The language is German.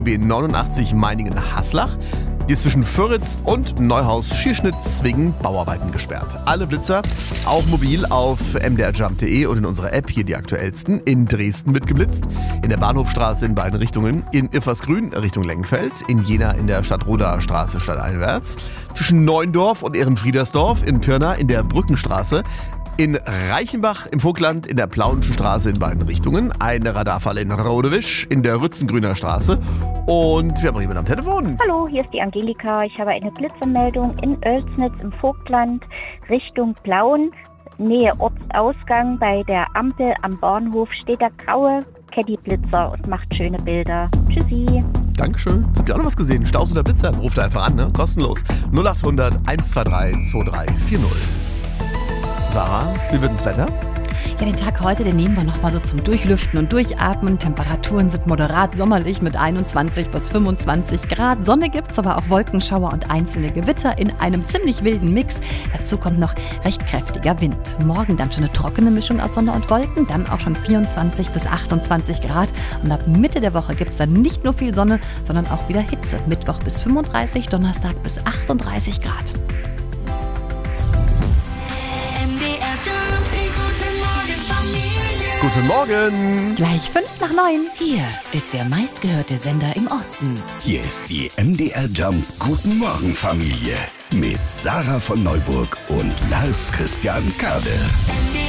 B89 Meiningen-Haslach. Die ist zwischen Föritz und Neuhaus-Schierschnitz wegen Bauarbeiten gesperrt. Alle Blitzer, auch mobil, auf mdrjump.de und in unserer App, hier die aktuellsten. In Dresden wird geblitzt, in der Bahnhofstraße in beiden Richtungen, in Irfersgrün Richtung Lengenfeld, in Jena in der Stadtroder Straße stadteinwärts, zwischen Neuendorf und Ehrenfriedersdorf, in Pirna in der Brückenstraße, in Reichenbach im Vogtland in der Plaunschen Straße in beiden Richtungen, eine Radarfalle in Rodewisch in der Rützengrüner Straße und wir haben noch jemanden am Telefon. Hallo, hier ist die Angelika. Ich habe eine Blitzermeldung in Oelsnitz im Vogtland Richtung Plauen, Nähe Ortsausgang. Bei der Ampel am Bahnhof steht der graue Caddy-Blitzer und macht schöne Bilder. Tschüssi. Dankeschön. Habt ihr auch noch was gesehen? Staus oder Blitzer? Ruft einfach an, ne? Kostenlos. 0800 123 2340. Sarah, wie wird das Wetter? Ja, den Tag heute, den nehmen wir nochmal so zum Durchlüften und Durchatmen. Temperaturen sind moderat sommerlich mit 21 bis 25 Grad. Sonne gibt's, aber auch Wolkenschauer und einzelne Gewitter in einem ziemlich wilden Mix. Dazu kommt noch recht kräftiger Wind. Morgen dann schon eine trockene Mischung aus Sonne und Wolken, dann auch schon 24 bis 28 Grad. Und ab Mitte der Woche gibt's dann nicht nur viel Sonne, sondern auch wieder Hitze. Mittwoch bis 35, Donnerstag bis 38 Grad. Guten Morgen! Gleich 8:55. Hier ist der meistgehörte Sender im Osten. Hier ist die MDR Jump Guten Morgen Familie mit Sarah von Neuburg und Lars Christian Kade.